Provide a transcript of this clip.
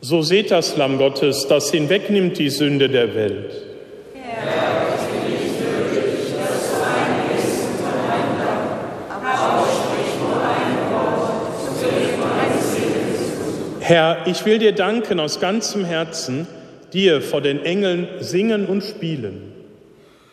So seht das Lamm Gottes, das hinwegnimmt die Sünde der Welt. Herr, ich bin nicht würdig, dass du eingehst unter mein Dach, aber sprich nur ein Wort, so wird meine Seele gesund. Herr, ich will dir danken aus ganzem Herzen, dir vor den Engeln singen und spielen.